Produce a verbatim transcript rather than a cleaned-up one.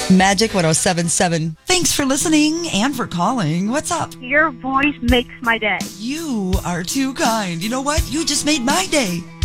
Magic one oh seven point seven. Thanks for listening and for calling. What's up? Your voice makes my day. You are too kind. You know what? You just made my day.